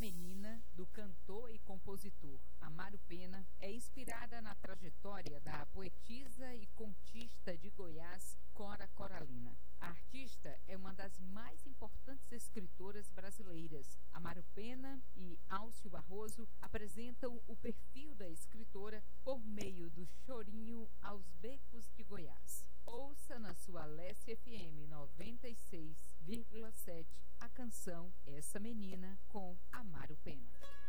Menina, do cantor e compositor Amaro Pena, é inspirada na trajetória da poetisa e contista de Goiás, Cora Coralina. A artista é uma das mais importantes escritoras brasileiras. Amaro Pena e Alcio Barroso apresentam o perfil da escritora por meio do chorinho aos becos de Goiás. Ouça na sua Alessia FM 96,7 a canção Essa Menina com Amaro Pena.